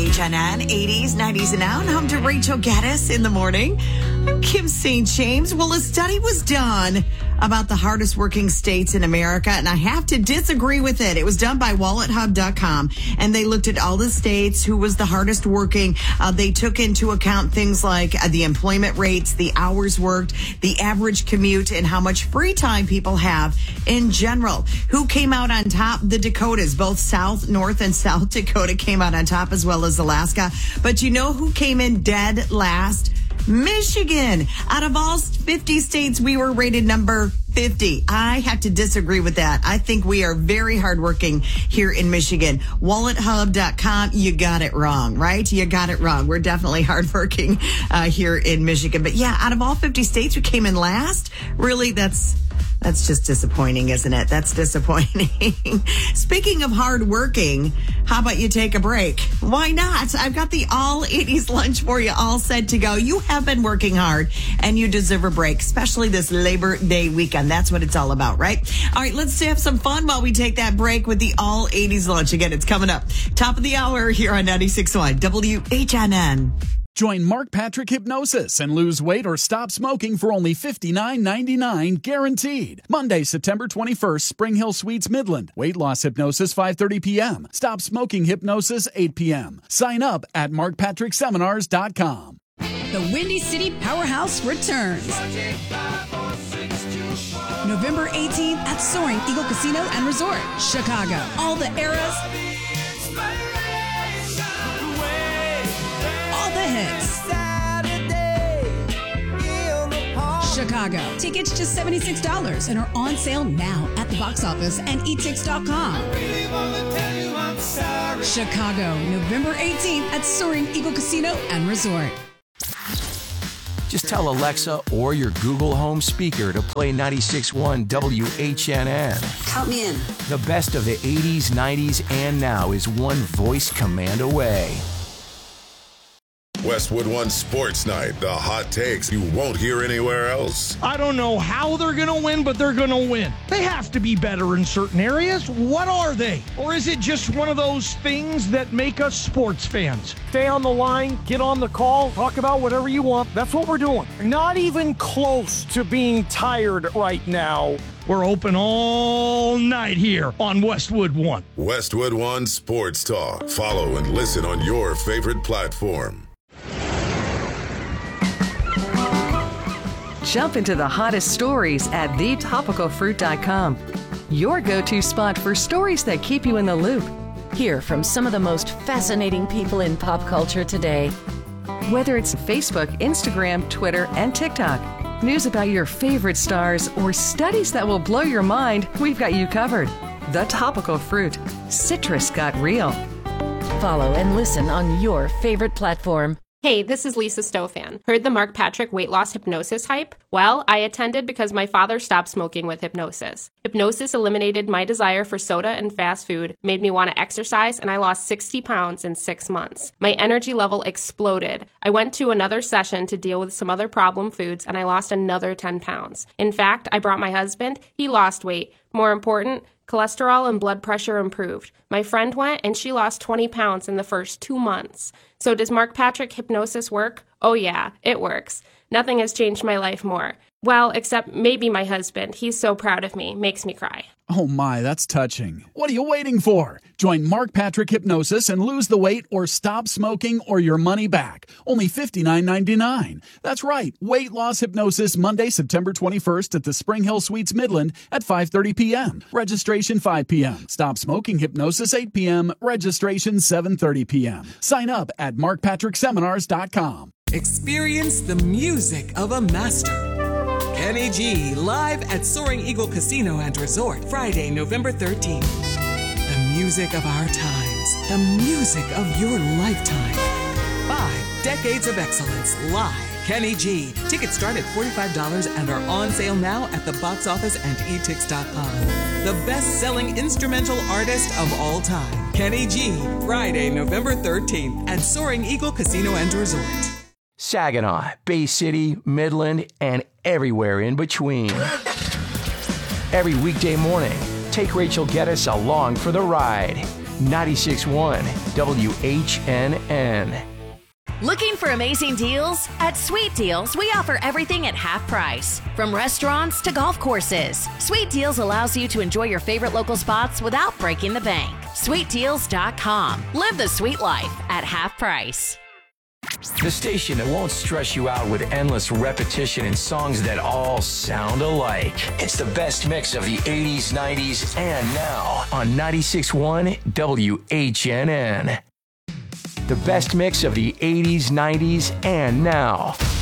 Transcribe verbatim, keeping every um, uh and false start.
H N N, eighties, nineties, and now. And home to Rachel Geddes in the morning. I'm Kim Saint James. Well, a study was done about the hardest working states in America, and I have to disagree with it. It was done by wallet hub dot com, and they looked at all the states, who was the hardest working. Uh, they took into account things like uh, the employment rates, the hours worked, the average commute, and how much free time people have in general. Who came out on top? The Dakotas, both South, North, and South Dakota came out on top, as well as Alaska. But you know who came in dead last? Michigan. Out of all fifty states, we were rated number fifty. I have to disagree with that. I think we are very hardworking here in Michigan. wallet hub dot com, you got it wrong, right? You got it wrong. We're definitely hardworking uh, here in Michigan. But yeah, out of all fifty states, we came in last. Really, that's... That's just disappointing, isn't it? That's disappointing. Speaking of hardworking, how about you take a break? Why not? I've got the all eighties lunch for you, all set to go. You have been working hard, and you deserve a break, especially this Labor Day weekend. That's what it's all about, right? All right, let's have some fun while we take that break with the all eighties lunch. Again, it's coming up. Top of the hour here on ninety-six point one W H N N. Join Mark Patrick Hypnosis and lose weight or stop smoking for only fifty-nine ninety-nine guaranteed. Monday, September twenty-first, Spring Hill Suites, Midland. Weight loss hypnosis, five thirty p.m. Stop smoking hypnosis, eight p.m. Sign up at mark patrick seminars dot com. The Windy City Powerhouse returns. November eighteenth at Soaring Eagle Casino and Resort, Chicago. All the eras, all the hits. Chicago. Tickets just seventy-six dollars and are on sale now at the box office and e tix dot com. Chicago, November eighteenth at Soaring Eagle Casino and Resort. Just tell Alexa or your Google Home speaker to play ninety-six point one W H N N. Count me in. The best of the eighties, nineties, and now is one voice command away. Westwood One Sports Night, the hot takes you won't hear anywhere else. I don't know how they're going to win, but they're going to win. They have to be better in certain areas. What are they? Or is it just one of those things that make us sports fans? Stay on the line, get on the call, talk about whatever you want. That's what we're doing. Not even close to being tired right now. We're open all night here on Westwood One. Westwood One Sports Talk. Follow and listen on your favorite platform. Jump into the hottest stories at the topical fruit dot com. Your go-to spot for stories that keep you in the loop. Hear from some of the most fascinating people in pop culture today. Whether it's Facebook, Instagram, Twitter, and TikTok, news about your favorite stars, or studies that will blow your mind, we've got you covered. The Topical Fruit. Citrus got real. Follow and listen on your favorite platform. Hey, this is Lisa Stofan. Heard the Mark Patrick weight loss hypnosis hype? Well, I attended because my father stopped smoking with hypnosis. Hypnosis eliminated my desire for soda and fast food, made me want to exercise, and I lost sixty pounds in six months. My energy level exploded. I went to another session to deal with some other problem foods, and I lost another ten pounds. In fact, I brought my husband. He lost weight. More important, cholesterol and blood pressure improved. My friend went and she lost twenty pounds in the first two months. So does Mark Patrick hypnosis work? Oh yeah, it works. Nothing has changed my life more. Well, except maybe my husband. He's so proud of me. Makes me cry. Oh my, that's touching. What are you waiting for? Join Mark Patrick Hypnosis and lose the weight or stop smoking or your money back. Only fifty-nine ninety-nine. That's right. Weight loss hypnosis Monday, September twenty-first at the Spring Hill Suites Midland at five thirty p.m. Registration five p.m. Stop smoking hypnosis eight p.m. Registration seven thirty p.m. Sign up at mark patrick seminars dot com. Experience the music of a master. Kenny G, live at Soaring Eagle Casino and Resort, Friday, November thirteenth. The music of our times, the music of your lifetime. Five decades of excellence, live. Kenny G. Tickets start at forty-five dollars and are on sale now at the box office and e tix dot com. The best-selling instrumental artist of all time, Kenny G. Friday, November thirteenth at Soaring Eagle Casino and Resort. Saginaw, Bay City, Midland, and everywhere in between. Every weekday morning, take Rachel Geddes along for the ride. ninety-six point one W H N N. Looking for amazing deals? At Sweet Deals, we offer everything at half price. From restaurants to golf courses, Sweet Deals allows you to enjoy your favorite local spots without breaking the bank. sweet deals dot com. Live the sweet life at half price. The station that won't stress you out with endless repetition and songs that all sound alike. It's the best mix of the eighties, nineties, and now on ninety-six point one W H N N. The best mix of the eighties, nineties, and now.